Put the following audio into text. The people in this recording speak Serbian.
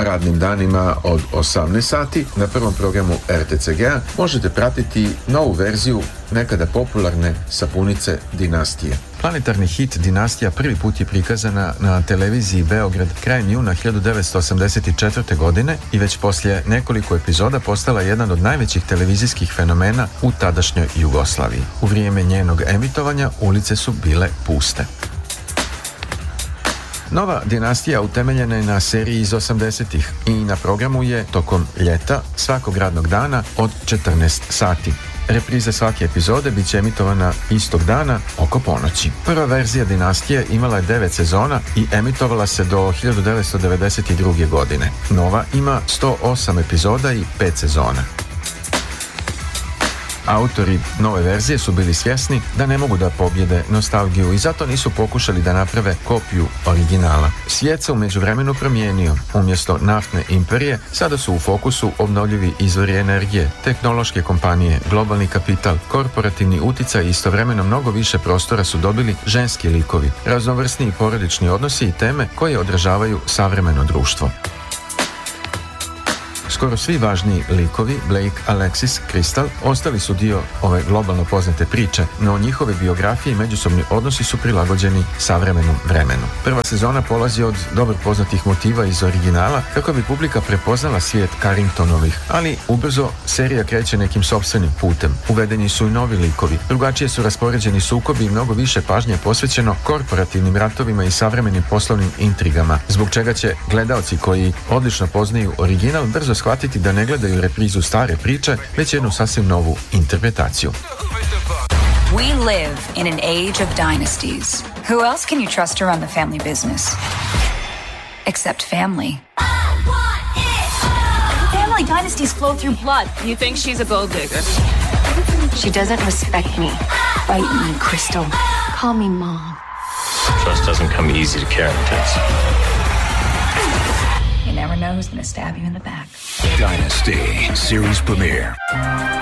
radnim danima od 18 sati na prvom programu RTCG-a možete pratiti novu verziju nekada popularne sapunice Dinastije. Planetarni hit Dinastija prvi put je prikazana na televiziji Beograd krajem juna 1984. godine i već poslije nekoliko epizoda postala jedan od najvećih televizijskih fenomena u tadašnjoj Jugoslaviji. U vrijeme njenog emitovanja ulice su bile puste. Nova Dinastija utemeljena je na seriji iz 80-ih i na programu je tokom ljeta svakog radnog dana od 14 sati. Reprize svake epizode bit će emitovana istog dana oko ponoći. Prva verzija Dinastije imala je 9 sezona i emitovala se do 1992. godine. Nova ima 108 epizoda i 5 sezona. Autori nove verzije su bili svjesni da ne mogu da pobjede nostalgiju i zato nisu pokušali da naprave kopiju originala. Svijet se u međuvremenu promijenio. Umjesto naftne imperije, sada su u fokusu obnovljivi izvori energije, tehnološke kompanije, globalni kapital, korporativni uticaj i istovremeno mnogo više prostora su dobili ženski likovi, raznovrsni porodični odnosi i teme koje odražavaju savremeno društvo. Skoro svi važniji likovi, Blake, Alexis, Crystal, ostali su dio ove globalno poznate priče, no njihove biografije i međusobni odnosi su prilagođeni savremenom vremenu. Prva sezona polazi od dobro poznatih motiva iz originala kako bi publika prepoznala svijet Carringtonovih, ali ubrzo serija kreće nekim sopstvenim putem. Uvedeni su i novi likovi, drugačije su raspoređeni sukobi i mnogo više pažnje posvećeno korporativnim ratovima i savremenim poslovnim intrigama, zbog čega će gledaoci koji odlično poznaju original brzo shvatiti da ne gledaju reprizu stare priče, već jednu sasvim novu interpretaciju. We live in an age of dynasties. Who else can you trust to run the family business? Except family. Family dynasties flow through blood. You think she's a gold digger? She doesn't respect me. Bite me, Crystal. Call me Mom. Trust doesn't come easy to characters. You never know who's going to stab you in the back. Dynasty series premiere.